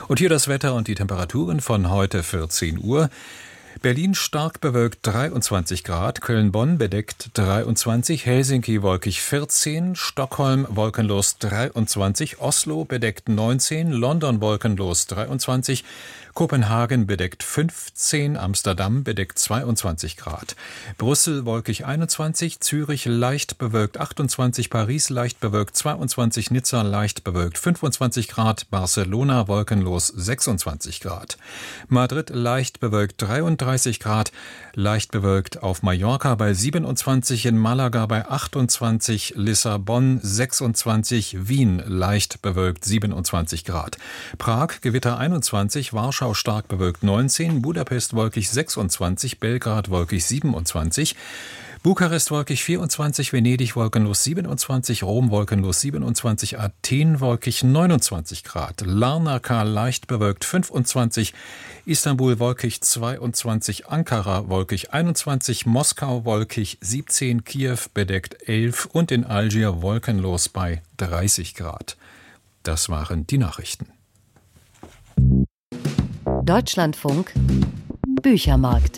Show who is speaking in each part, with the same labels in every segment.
Speaker 1: Und hier das Wetter und die Temperaturen von heute 14 Uhr. Berlin stark bewölkt 23 Grad, Köln-Bonn bedeckt 23, Helsinki wolkig 14, Stockholm wolkenlos 23, Oslo bedeckt 19, London wolkenlos 23, Kopenhagen bedeckt 15, Amsterdam bedeckt 22 Grad, Brüssel wolkig 21, Zürich leicht bewölkt 28, Paris leicht bewölkt 22, Nizza leicht bewölkt 25 Grad, Barcelona wolkenlos 26 Grad, Madrid leicht bewölkt 33 Grad, leicht bewölkt auf Mallorca bei 27, in Malaga bei 28, Lissabon 26, Wien leicht bewölkt 27 Grad, Prag Gewitter 21, Warschau stark bewölkt 19, Budapest wolkig 26, Belgrad wolkig 27, Bukarest wolkig 24, Venedig wolkenlos 27, Rom wolkenlos 27, Athen wolkig 29 Grad, Larnaca leicht bewölkt 25, Istanbul wolkig 22, Ankara wolkig 21, Moskau wolkig 17, Kiew bedeckt 11 und in Algier wolkenlos bei 30 Grad. Das waren die Nachrichten.
Speaker 2: Deutschlandfunk Büchermarkt.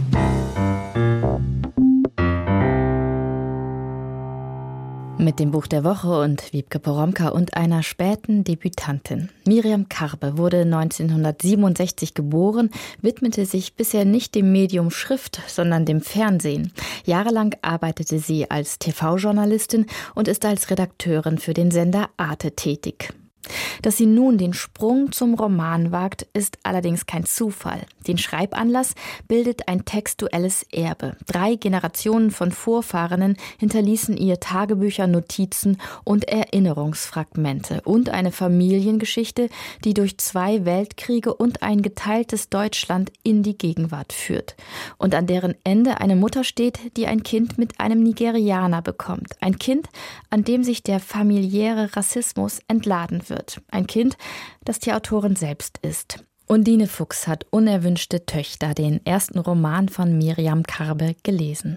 Speaker 2: Mit dem Buch der Woche und Wiebke Poromka und einer späten Debütantin. Miriam Karbe wurde 1967 geboren, widmete sich bisher nicht dem Medium Schrift, sondern dem Fernsehen. Jahrelang arbeitete sie als TV-Journalistin und ist als Redakteurin für den Sender Arte tätig. Dass sie nun den Sprung zum Roman wagt, ist allerdings kein Zufall. Den Schreibanlass bildet ein textuelles Erbe. 3 Generationen von Vorfahrenen hinterließen ihr Tagebücher, Notizen und Erinnerungsfragmente und eine Familiengeschichte, die durch 2 Weltkriege und ein geteiltes Deutschland in die Gegenwart führt und an deren Ende eine Mutter steht, die ein Kind mit einem Nigerianer bekommt. Ein Kind, an dem sich der familiäre Rassismus entladen wird. Ein Kind, das die Autorin selbst ist. Undine Fuchs hat Unerwünschte Töchter, den ersten Roman von Miriam Karbe, gelesen.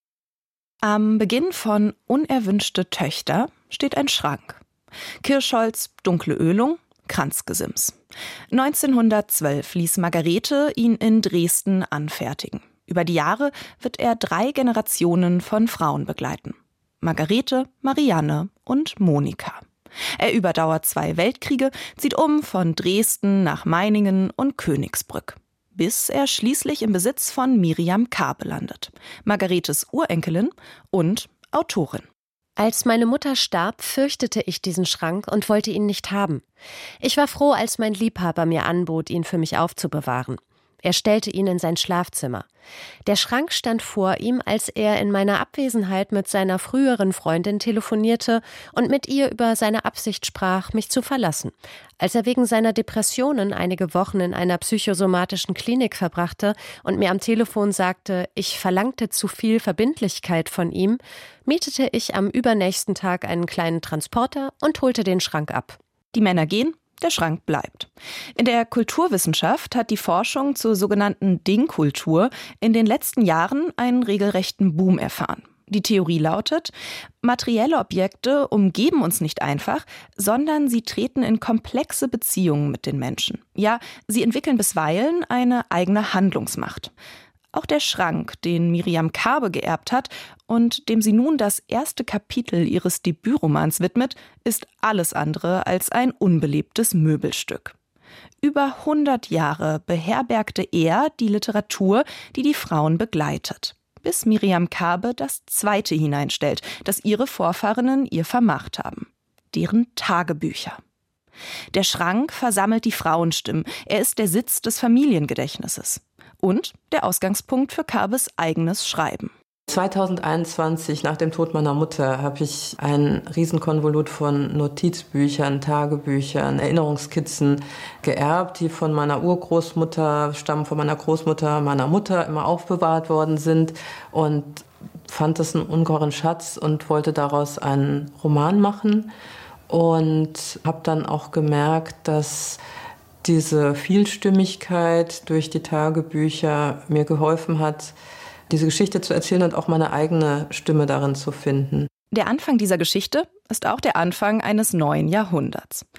Speaker 3: Am Beginn von Unerwünschte Töchter steht ein Schrank. Kirschholz, dunkle Ölung, Kranzgesims. 1912 ließ Margarete ihn in Dresden anfertigen. Über die Jahre wird er 3 Generationen von Frauen begleiten. Margarete, Marianne und Monika. Er überdauert 2 Weltkriege, zieht um von Dresden nach Meiningen und Königsbrück, bis er schließlich im Besitz von Miriam Karbe landet, Margaretes Urenkelin und Autorin.
Speaker 4: Als meine Mutter starb, fürchtete ich diesen Schrank und wollte ihn nicht haben. Ich war froh, als mein Liebhaber mir anbot, ihn für mich aufzubewahren. Er stellte ihn in sein Schlafzimmer. Der Schrank stand vor ihm, als er in meiner Abwesenheit mit seiner früheren Freundin telefonierte und mit ihr über seine Absicht sprach, mich zu verlassen. Als er wegen seiner Depressionen einige Wochen in einer psychosomatischen Klinik verbrachte und mir am Telefon sagte, ich verlangte zu viel Verbindlichkeit von ihm, mietete ich am übernächsten Tag einen kleinen Transporter und holte den Schrank ab.
Speaker 3: Die Männer gehen. Der Schrank bleibt. In der Kulturwissenschaft hat die Forschung zur sogenannten Dingkultur in den letzten Jahren einen regelrechten Boom erfahren. Die Theorie lautet, materielle Objekte umgeben uns nicht einfach, sondern sie treten in komplexe Beziehungen mit den Menschen. Ja, sie entwickeln bisweilen eine eigene Handlungsmacht. Auch der Schrank, den Miriam Karbe geerbt hat und dem sie nun das erste Kapitel ihres Debütromans widmet, ist alles andere als ein unbeliebtes Möbelstück. Über 100 Jahre beherbergte er die Literatur, die die Frauen begleitet, bis Miriam Karbe das zweite hineinstellt, das ihre Vorfahrinnen ihr vermacht haben: deren Tagebücher. Der Schrank versammelt die Frauenstimmen, er ist der Sitz des Familiengedächtnisses. Und der Ausgangspunkt für Karbes eigenes Schreiben.
Speaker 5: 2021, nach dem Tod meiner Mutter, habe ich ein Riesenkonvolut von Notizbüchern, Tagebüchern, Erinnerungsskizzen geerbt, die von meiner Urgroßmutter, stammen von meiner Großmutter, meiner Mutter immer aufbewahrt worden sind, und fand das einen ungeheuren Schatz und wollte daraus einen Roman machen. Und habe dann auch gemerkt, dass diese Vielstimmigkeit durch die Tagebücher mir geholfen hat, diese Geschichte zu erzählen und auch meine eigene Stimme darin zu finden.
Speaker 3: Der Anfang dieser Geschichte ist auch der Anfang eines neuen Jahrhunderts.